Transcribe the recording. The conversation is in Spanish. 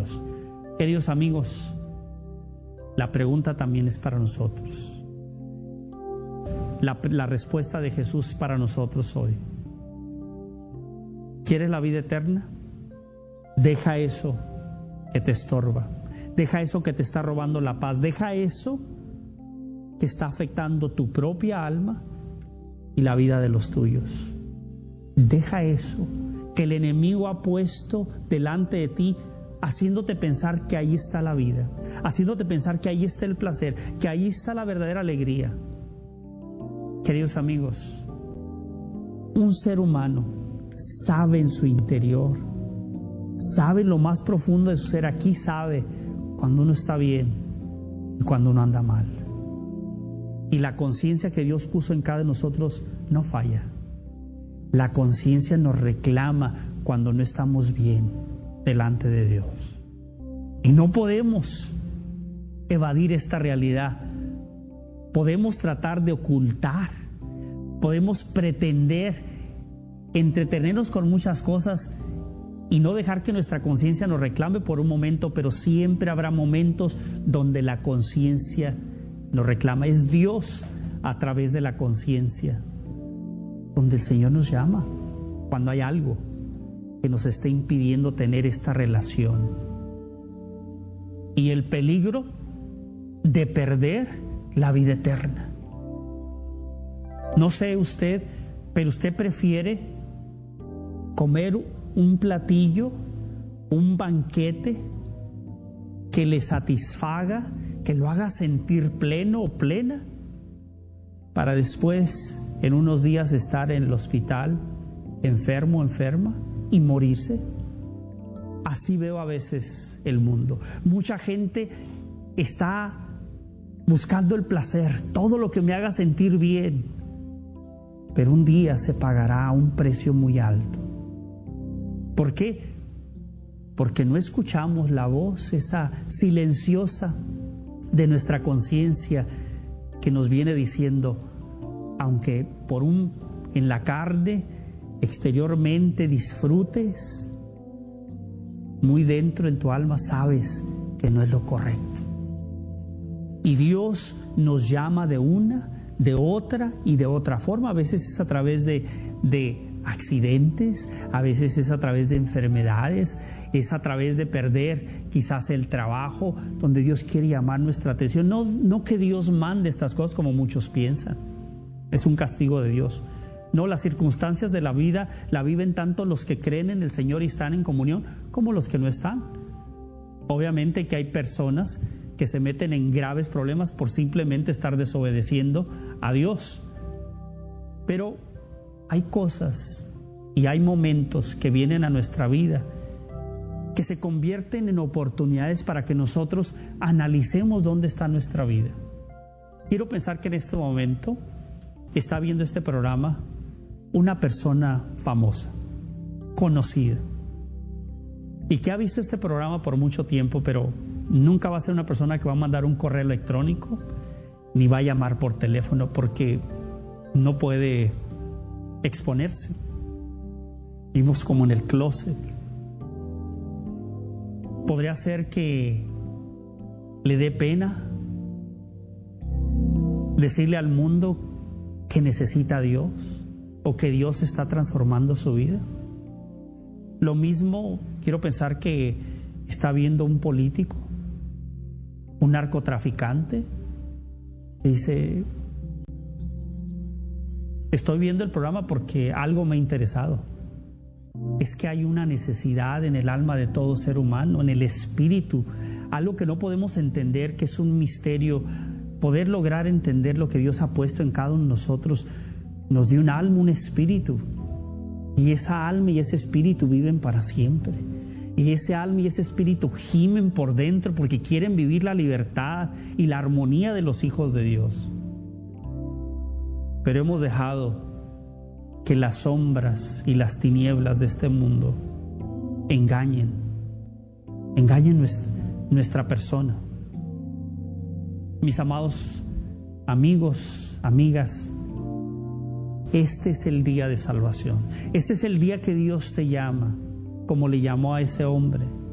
Dios. Queridos amigos, la pregunta también es para nosotros. La respuesta de Jesús para nosotros hoy. ¿Quieres la vida eterna? Deja eso que te estorba. Deja eso que te está robando la paz. Deja eso que está afectando tu propia alma y la vida de los tuyos. Deja eso que el enemigo ha puesto delante de ti, haciéndote pensar que ahí está la vida, haciéndote pensar que ahí está el placer, que ahí está la verdadera alegría. Queridos amigos, un ser humano sabe en su interior, sabe lo más profundo de su ser. Aquí sabe cuando uno está bien y cuando uno anda mal. Y la conciencia que Dios puso en cada de nosotros no falla. La conciencia nos reclama cuando no estamos bien delante de Dios. Y no podemos evadir esta realidad. Podemos tratar de ocultar, podemos pretender entretenernos con muchas cosas y no dejar que nuestra conciencia nos reclame por un momento, pero siempre habrá momentos donde la conciencia nos reclama. Es Dios a través de la conciencia donde el Señor nos llama cuando hay algo que nos esté impidiendo tener esta relación. Y el peligro de perder la vida eterna. No sé usted, pero usted prefiere comer un platillo, un banquete que le satisfaga, que lo haga sentir pleno o plena, para después, en unos días, estar en el hospital, enfermo, enferma, y morirse. Así veo a veces el mundo. Mucha gente está buscando el placer, todo lo que me haga sentir bien, pero un día se pagará a un precio muy alto. ¿Por qué? Porque no escuchamos la voz esa silenciosa de nuestra conciencia que nos viene diciendo, aunque en la carne exteriormente disfrutes, muy dentro en tu alma sabes que no es lo correcto. Y Dios nos llama de una, de otra y de otra forma. A veces es a través de accidentes, a veces es a través de enfermedades, es a través de perder quizás el trabajo, donde Dios quiere llamar nuestra atención. No que Dios mande estas cosas como muchos piensan. Es un castigo de Dios. No, las circunstancias de la vida la viven tanto los que creen en el Señor y están en comunión como los que no están. Obviamente que hay personas que se meten en graves problemas por simplemente estar desobedeciendo a Dios. Pero hay cosas y hay momentos que vienen a nuestra vida que se convierten en oportunidades para que nosotros analicemos dónde está nuestra vida. Quiero pensar que en este momento está viendo este programa una persona famosa, conocida, y que ha visto este programa por mucho tiempo, pero nunca va a ser una persona que va a mandar un correo electrónico ni va a llamar por teléfono porque no puede exponerse. Vivimos como en el closet. Podría ser que le dé pena decirle al mundo que necesita a Dios o que Dios está transformando su vida. Lo mismo quiero pensar que está viendo un político, un narcotraficante, que dice: estoy viendo el programa porque algo me ha interesado. Es que hay una necesidad en el alma de todo ser humano, en el espíritu, algo que no podemos entender, que es un misterio. Poder lograr entender lo que Dios ha puesto en cada uno de nosotros, nos dio un alma, un espíritu, y esa alma y ese espíritu viven para siempre. Y ese alma y ese espíritu gimen por dentro porque quieren vivir la libertad y la armonía de los hijos de Dios. Pero hemos dejado que las sombras y las tinieblas de este mundo engañen nuestra persona. Mis amados amigos, amigas, este es el día de salvación. Este es el día que Dios te llama, como le llamó a ese hombre.